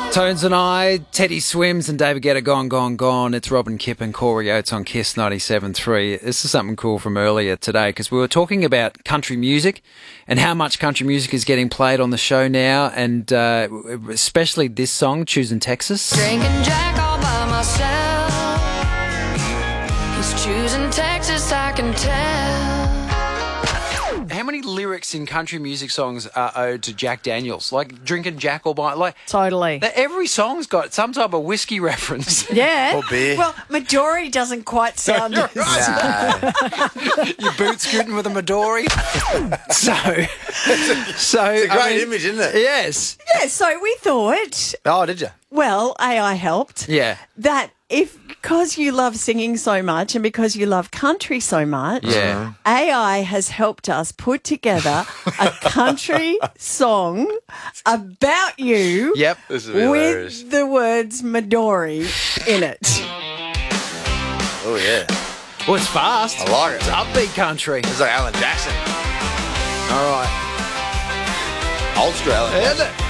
Tones and I, Teddy Swims and David Guetta, Gone, Gone, Gone. It's Robin Kipp and Corey Oates on Kiss 97.3. This is something cool from earlier today because we were talking about country music and how much country music is getting played on the show now, and especially this song, Choosing Texas. Drinking Jack all by myself. He's choosing Texas, I can tell. How many lyrics in country music songs are owed to Jack Daniels? Like Drinking Jack all by... Like, Totally. every song's got some type of whiskey reference. Yeah. Or beer. Well, Midori doesn't quite sound You're as... Your boot scooting with a Midori. so It's a great image, isn't it? Yes. Yeah, so we thought, Oh, did you? well, AI helped, Yeah. that because you love singing so much and because you love country so much, Yeah. AI has helped us put together a country song about you Yep. This is hilarious. with the words Midori in it. Oh, yeah. Well, it's fast. I like it. It's upbeat country. It's like Alan Jackson. All right. Old school Alan Jackson. Isn't it?